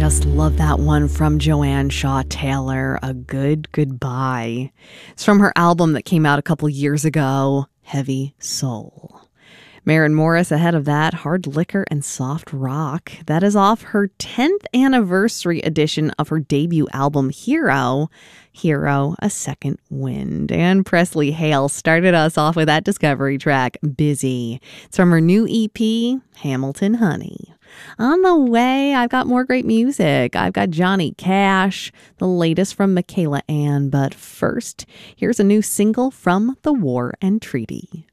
just love that one from Joanne Shaw Taylor, A Good Goodbye. It's from her album that came out a couple years ago, Heavy Soul. Maren Morris ahead of that, Hard Liquor and Soft Rock. That is off her 10th anniversary edition of her debut album, Hero, A Second Wind. And Presley Hale started us off with that discovery track, Busy. It's from her new EP, Hamilton Honey. On the way, I've got more great music. I've got Johnny Cash, the latest from Michaela Ann. But first, here's a new single from The War and Treaty.